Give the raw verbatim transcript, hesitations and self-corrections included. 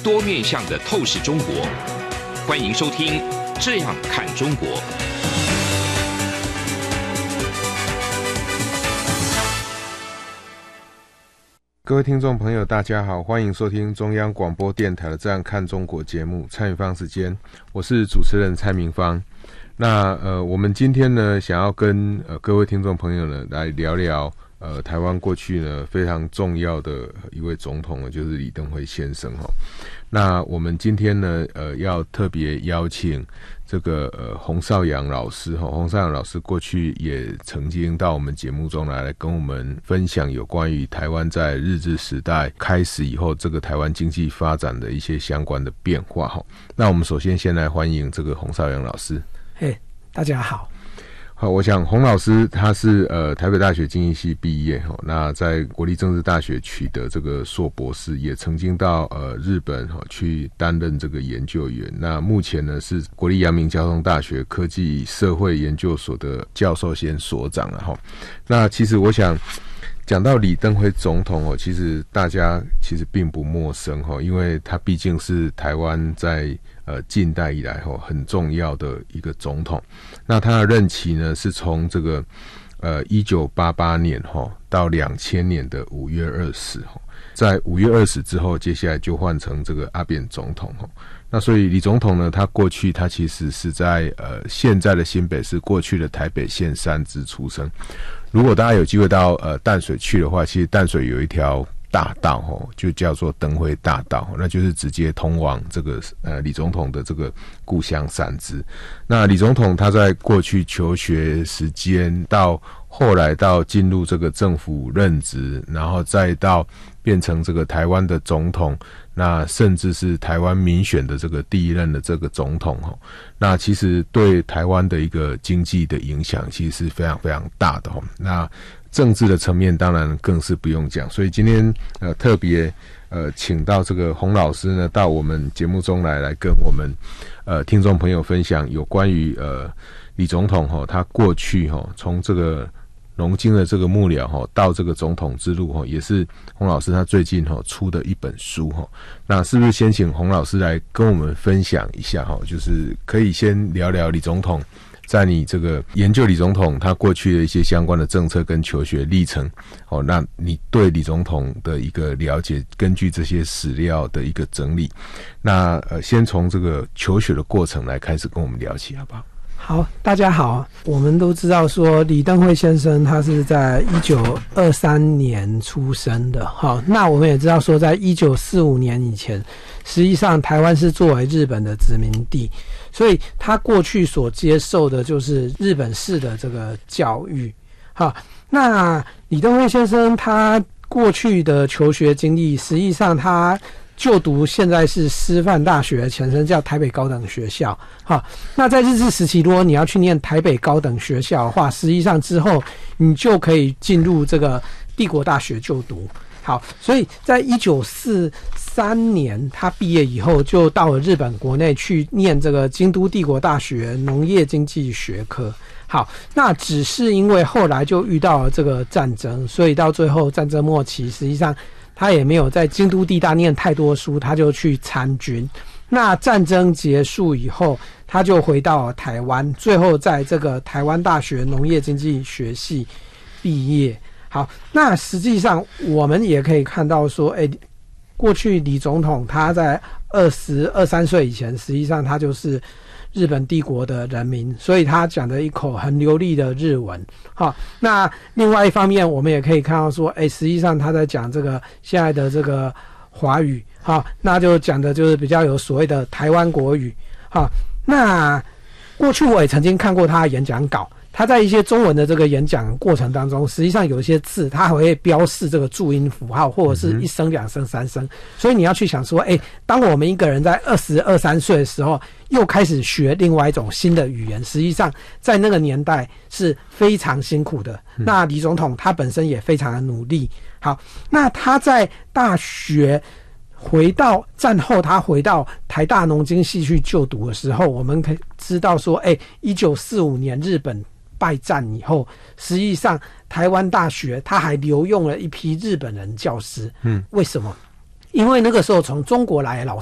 多面向的透视中国。欢迎收听《这样看中国》。 各位听众朋友大家好，欢迎收听中央广播电台的《这样看中国》节目，蔡明芳时间，我是主持人蔡明芳。那呃，我们今天呢，想要跟呃各位听众朋友呢来聊聊呃台湾过去呢非常重要的一位总统呢，就是李登辉先生哈。那我们今天呢，呃，要特别邀请这个呃洪绍洋老师哈，洪绍洋老师过去也曾经到我们节目中来，来跟我们分享有关于台湾在日治时代开始以后，这个台湾经济发展的一些相关的变化哈。那我们首先先来欢迎这个洪绍洋老师。 嘿，大家好。 好，我想洪老师他是呃台北大学经济系毕业哈，那在国立政治大学取得这个硕博士，也曾经到呃日本哈去担任这个研究员。那目前呢是国立阳明交通大学科技社会研究所的教授兼所长了哈。那其实我想讲到李登辉总统哦，其实大家其实并不陌生哈，因为他毕竟是台湾在呃近代以来哈很重要的一个总统。那他的任期呢是从这个呃一九八八年哈到两千年的五月二十哈，在五月二十之后，接下来就换成这个阿扁总统哈。那所以李总统呢，他过去他其实是在呃现在的新北市，过去的台北县三芝出生。如果大家有机会到呃淡水去的话，其实淡水有一条大道吼，就叫做登辉大道，那就是直接通往这个呃李总统的这个故乡三芝。那李总统他在过去求学时间，到后来到进入这个政府任职，然后再到变成这个台湾的总统，那甚至是台湾民选的这个第一任的这个总统吼，那其实对台湾的一个经济的影响其实是非常非常大的吼。那政治的层面当然更是不用讲，所以今天呃特别呃请到这个洪老师呢到我们节目中来，来跟我们呃听众朋友分享有关于呃李总统齁他过去齁从这个农经的这个幕僚齁到这个总统之路齁，也是洪老师他最近齁出的一本书齁。那是不是先请洪老师来跟我们分享一下齁，就是可以先聊聊李总统在你这个研究李总统他过去的一些相关的政策跟求学历程，哦，那你对李总统的一个了解，根据这些史料的一个整理，那呃，先从这个求学的过程来开始跟我们聊起，好不好？ 好，大家好。我们都知道说李登辉先生他是在一九二三年出生的，好，那我们也知道说在一九四五年以前，实际上台湾是作为日本的殖民地，所以他过去所接受的就是日本式的这个教育。好，那李登辉先生他过去的求学经历，实际上他就读现在是师范大学，前身叫台北高等学校。好，那在日治时期，如果你要去念台北高等学校的话，实际上之后你就可以进入这个帝国大学就读。好，所以在一九四三年他毕业以后，就到了日本国内去念这个京都帝国大学农业经济学科。好，那只是因为后来就遇到了这个战争，所以到最后战争末期，实际上他也没有在京都帝大念太多书，他就去参军。那战争结束以后，他就回到台湾，最后在这个台湾大学农业经济学系毕业。好，那实际上我们也可以看到说，哎，过去李总统他在二十二三岁以前，实际上他就是日本帝国的人民，所以他讲的一口很流利的日文。好，那另外一方面，我们也可以看到说，哎，实际上他在讲这个现在的这个华语，好，那就讲的就是比较有所谓的台湾国语。好，那过去我也曾经看过他的演讲稿。他在一些中文的这个演讲过程当中，实际上有一些字他还会标示这个注音符号，或者是一声两声三声，所以你要去想说，哎，当我们一个人在二十二三岁的时候又开始学另外一种新的语言，实际上在那个年代是非常辛苦的。那李总统他本身也非常的努力。好，那他在大学回到战后，他回到台大农经系去就读的时候，我们可以知道说，哎，一九四五年日本败战以后，实际上台湾大学他还留用了一批日本人教师。嗯，为什么？因为那个时候从中国来的老